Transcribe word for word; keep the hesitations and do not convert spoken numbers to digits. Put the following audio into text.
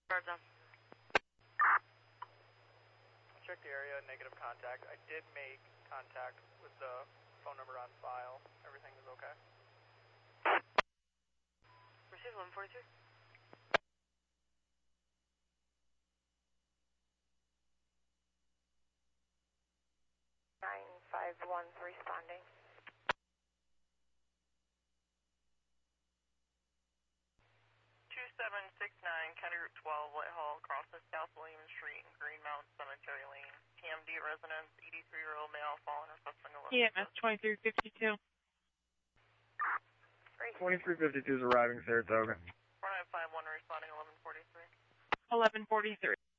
Guards on. Check the area, negative contact. I did make contact with the phone number on file. Everything is okay. Receive eleven forty-three. nine five one responding. two seven six nine, County Route twelve, Whitehall, crosses South William Street and Greenmount Cemetery Lane. T M D residence, eighty-three-year-old male, fallen requesting a E M S twenty-three fifty-two. twenty-three fifty-two is arriving, Saratoga. four nine five one responding eleven forty-three. eleven forty-three.